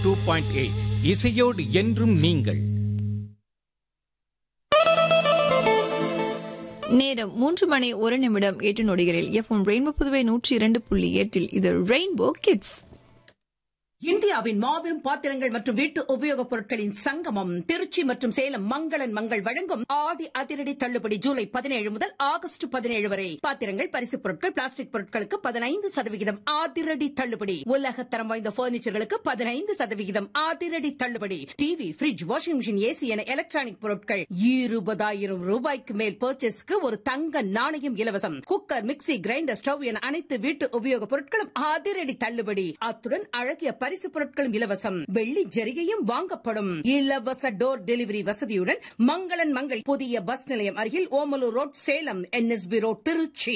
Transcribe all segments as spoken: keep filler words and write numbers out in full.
Two point eight இசையோடு என்றும் நீங்கள். நேரம் மூன்று மணி ஒரு நிமிடம் எட்டு நொடிகளில் எஃப்எம் ரெயின்போ புதுவை நூற்றி இரண்டு புள்ளி எட்டில் இது ரெயின்போ கிட்ஸ். இந்தியாவின் மாபெரும் பாத்திரங்கள் மற்றும் வீட்டு உபயோகப் பொருட்களின் சங்கமம் திருச்சி மற்றும் சேலம் மங்களன் மங்கள் வழங்கும் ஆடி அதிரடி தள்ளுபடி ஜூலை பதினேழு முதல் ஆகஸ்ட் பதினேழு வரை. பாத்திரங்கள், பரிசுப் பொருட்கள், பிளாஸ்டிக் பொருட்களுக்கு பதினைந்து சதவிகிதம் அதிரடி தள்ளுபடி. உலகத்தரம் வாய்ந்த பர்னிச்சர்களுக்கு பதினைந்து சதவிகிதம் அதிரடி தள்ளுபடி. TV, bridge, washing machine, AC என எலக்ட்ரானிக் பொருட்கள் இருபதாயிரம் ரூபாய்க்கு மேல் பர்ச்சேஸ்க்கு ஒரு தங்க நாணயம் இலவசம். குக்கர், மிக்சி, கிரைண்டர், ஸ்டவ் என அனைத்து வீட்டு உபயோகப் பொருட்களும் அதிரடி தள்ளுபடி. அத்துடன் அழகிய பரிசு பொருட்களும் இலவசம். வெள்ளி ஜரிகையும் வாங்கப்படும். இலவச டோர் டெலிவரி வசதியுடன் மங்களன் மங்கள் புதிய பஸ் நிலையம் அருகில் Omalur road, Salem. NSP road, Trichy.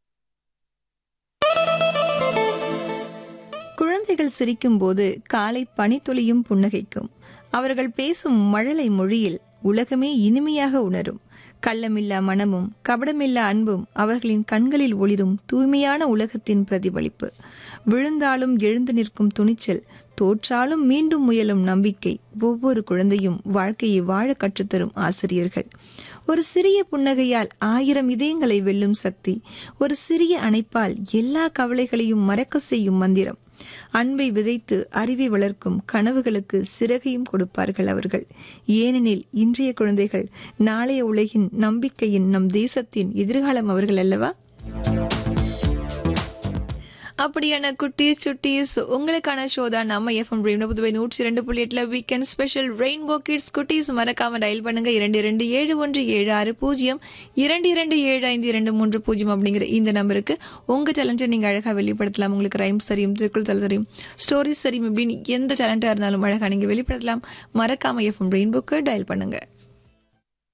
குழந்தைகள் சிரிக்கும் போது காலை பனித்துளியும் புன்னகைக்கும். அவர்கள் பேசும் மழலை மொழியில் உலகமே இனிமையாக உணரும். கள்ளமில்லா மனமும் கபடமில்லா அன்பும் அவர்களின் கண்களில் ஒளிரும் தூய்மையான உலகத்தின் பிரதிபலிப்பு. விழுந்தாலும் எழுந்து நிற்கும் துணிச்சல், தோற்றாலும் மீண்டும் முயலும் நம்பிக்கை. ஒவ்வொரு குழந்தையும் வாழ்க்கையை வாழ கற்றுத்தரும் ஆசிரியர்கள். ஒரு சிறிய புன்னகையால் ஆயிரம் இதயங்களை வெல்லும் சக்தி. ஒரு சிறிய அணைப்பால் எல்லா கவலைகளையும் மறக்க செய்யும் மந்திரம். அன்பை விதைத்து அறிவை வளர்க்கும் கனவுகளுக்கு சிறகையும் கொடுப்பார்கள் அவர்கள். ஏனெனில் இன்றைய குழந்தைகள் நாளைய உலகின் நம்பிக்கையின், நம் தேசத்தின் எதிர்காலம் அவர்கள் அல்லவா? அப்படியான குட்டீஸ் சுட்டீஸ் உங்களுக்கான ஷோ தான் நம்ம எஃப்எம் ரெயின்போ புதுவை நூற்றி இரண்டு புள்ளி எட்டுல வீக்கெண்ட் ஸ்பெஷல் ரெயின்போ கிட்ஸ். குட்டீஸ் மறக்காம டயல் பண்ணுங்க இரண்டு இரண்டு ஏழு ஒன்று ஏழு ஆறு பூஜ்ஜியம் இரண்டு இரண்டு ஏழு ஐந்து இரண்டு மூன்று பூஜ்ஜியம் அப்படிங்கிற இந்த நம்பருக்கு உங்க டேலண்ட்டை நீங்க அழகா வெளிப்படுத்தலாம். உங்களுக்கு ரைம்ஸ் தெரியும், திருக்குள் தலை தெரியும், ஸ்டோரிஸ் தெரியும், இப்படின்னு எந்த டேலண்டா இருந்தாலும் அழகா நீங்க வெளிப்படுத்தலாம். மறக்காம எஃப்எம் ரெயின்போக்கு டயல் பண்ணுங்க.